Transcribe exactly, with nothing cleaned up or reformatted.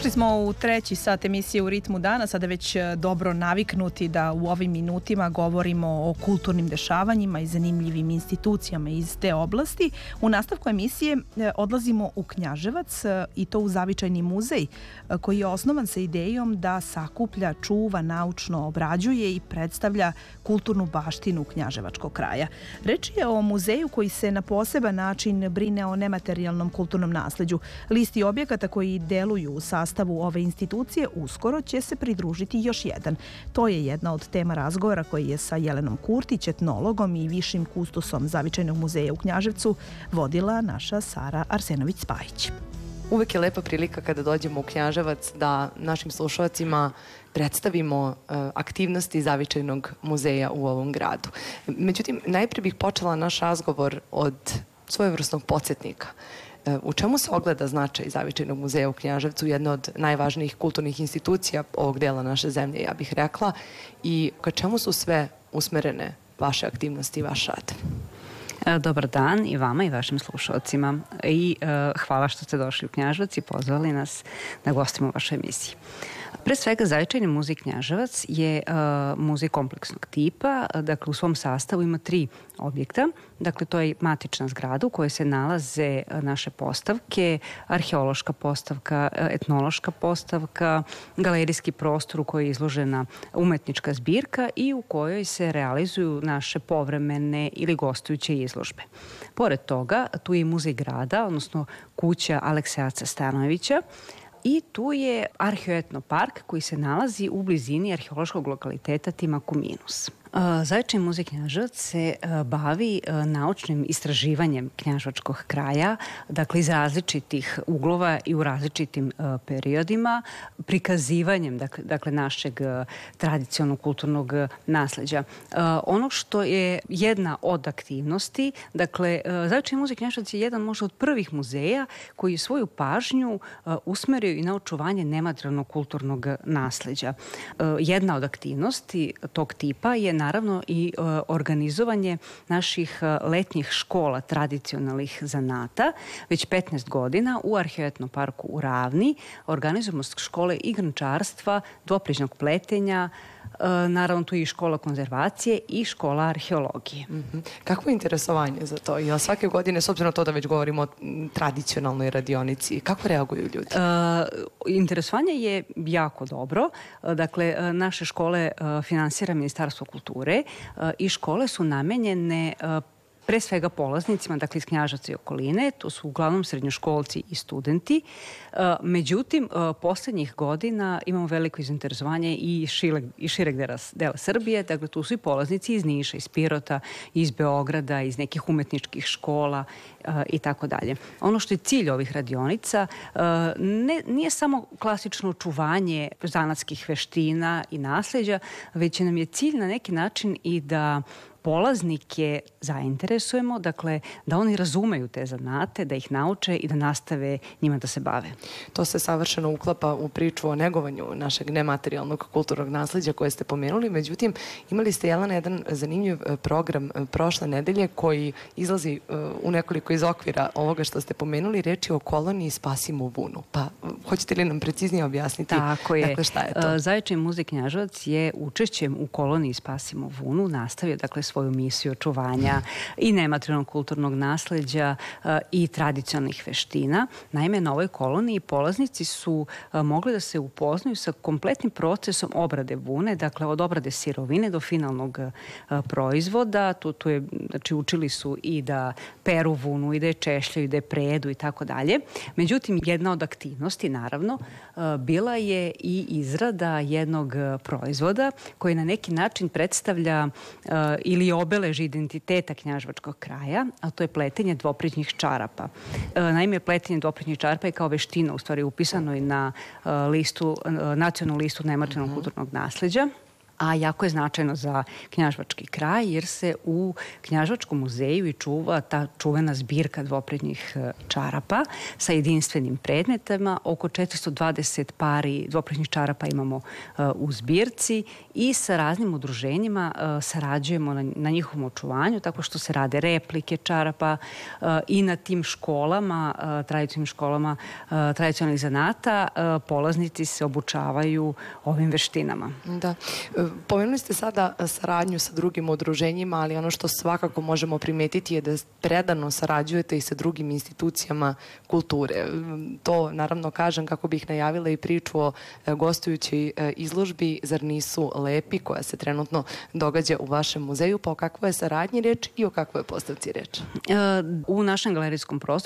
Ušli smo u treći sat emisije U ritmu dana, sada već dobro naviknuti da u ovim minutima govorimo o kulturnim dešavanjima i zanimljivim institucijama iz te oblasti. U nastavku emisije odlazimo u Knjaževac i to u Zavičajni muzej koji je osnovan sa idejom da sakuplja, čuva, naučno obrađuje i predstavlja kulturnu baštinu knjaževačkog kraja. Reč je o muzeju koji se na poseban način brine o nematerijalnom kulturnom nasleđu. Listi objekata koji deluju u sastavu ove institucije uskoro će se pridružiti još jedan. To je jedna od tema razgovora koji je sa Jelenom Kurtić, etnologom i višim kustosom Zavičajnog muzeja u Knjaževcu vodila naša Sara Arsenović-Spajić. Uvek je lepa prilika kada dođemo u Knjaževac da našim slušalcima predstavimo uh, aktivnosti Zavičajnog muzeja u ovom gradu. Međutim, najprije bih počela naš razgovor od svojevrsnog podsjetnika. U čemu se ogleda značaj Zavičajnog muzeja u Knjaževcu, jedna od najvažnijih kulturnih institucija ovog dela naše zemlje, ja bih rekla, i ka čemu su sve usmerene vaše aktivnosti i vaš rad? Dobar dan i vama i vašim slušalcima i uh, hvala što ste došli u Knjaževac i pozvali nas da gostimo u vašoj emisiji. Pre svega, Zavičajni muzej Knjaževac je uh, muzej kompleksnog tipa, dakle u svom sastavu ima tri objekta, dakle to je matična zgrada u kojoj se nalaze naše postavke, arheološka postavka, etnološka postavka, galerijski prostor u kojoj je izložena umetnička zbirka i u kojoj se realizuju naše povremene ili gostujuće izložbe. Pored toga, tu je i muzej grada, odnosno kuća Aleksejaca Stanojevića, i tu je arheoetno park koji se nalazi u blizini arheološkog lokaliteta Timakuminus. Zavičajni muzej Knjaževac se bavi naučnim istraživanjem knjaževačkog kraja, dakle iz različitih uglova i u različitim periodima, prikazivanjem dakle, dakle našeg tradicionalnog kulturnog nasleđa. Ono što je jedna od aktivnosti, dakle Zavičajni muzej Knjaževac je jedan možda od prvih muzeja koji svoju pažnju usmerio i na očuvanje nematerijalnog kulturnog nasleđa. Jedna od aktivnosti tog tipa je naravno i e, organizovanje naših letnjih škola tradicionalnih zanata. Već petnaest godina u Arheoetnom parku u Ravni organizujemo škole i grančarstva, dvoprižnog pletenja, e, naravno tu je i škola konzervacije i škola arheologije. Mm-hmm. Kako je interesovanje za to? Jel svake godine, s obzirom na to da već govorimo o tradicionalnoj radionici, kako reaguju ljudi? E, interesovanje je jako dobro. Dakle, naše škole finansira Ministarstvo kulture i škole su namenjene pre svega polaznicima, dakle iz Knjaževca i okoline, to su uglavnom srednjoškolci i studenti. Međutim, poslednjih godina imamo veliko zainteresovanje i šireg, i šireg dela, dela Srbije, dakle tu su i polaznici iz Niša, iz Pirota, iz Beograda, iz nekih umetničkih škola i tako dalje. Ono što je cilj ovih radionica ne, nije samo klasično očuvanje zanatskih veština i nasleđa, već nam je cilj na neki način i da polaznike zainteresujemo, dakle da oni razumeju te zanate, da ih nauče i da nastave njima da se bave. To se savršeno uklapa u priču o negovanju našeg nematerijalnog kulturnog nasleđa koje ste pomenuli. Međutim, imali ste, Jelena, jedan zanimljiv program prošle nedelje koji izlazi u nekoliko iz okvira ovoga što ste pomenuli. Reč je o koloniji Spasimo Vunu. Pa, hoćete li nam preciznije objasniti? Tako je. Dakle, šta je to? Zavičajni muzej Knjaževac je učešćem u koloniji Spasimo Vunu nastavio, dakle, svoju misiju očuvanja i nematerijalnog kulturnog nasleđa i tradicionalnih veština. Naime, na ovoj koloniji polaznici su mogli da se upoznaju sa kompletnim procesom obrade vune, dakle od obrade sirovine do finalnog proizvoda. Tu, tu je, znači, učili su i da peru vunu, i da je češljaju, i da je predu i tako dalje. Međutim, jedna od aktivnosti, naravno, bila je i izrada jednog proizvoda koji na neki način predstavlja ili obeleži identiteta knjaževačkog kraja, a to je pletenje dvoprižnih čarapa. Naime, pletenje dvoprižnih čarapa je kao veština u stvari upisano i na listu, nacionalnu listu nematerijalnog kulturnog nasleđa. a jako je značajno za Knjaževački kraj jer se u Knjaževačkom muzeju i čuva ta čuvena zbirka dvoprednjih čarapa sa jedinstvenim predmetima. Oko četiristo dvadeset pari dvoprednjih čarapa imamo u zbirci i sa raznim udruženjima sarađujemo na, na njihovom očuvanju, tako što se rade replike čarapa i na tim školama, tradicionalnim školama tradicionalnih zanata, polaznici se obučavaju ovim veštinama. Da. Pomenuli ste sada saradnju sa drugim udruženjima, ali ono što svakako možemo primetiti je da predano sarađujete i sa drugim institucijama kulture. To naravno kažem kako bih najavila i priču o gostujućoj izložbi Zar nisu lepi, koja se trenutno događa u vašem muzeju. Pa o kakvoj je saradnji reč i o kakvoj je postavci reč? U našem galerijskom prostoru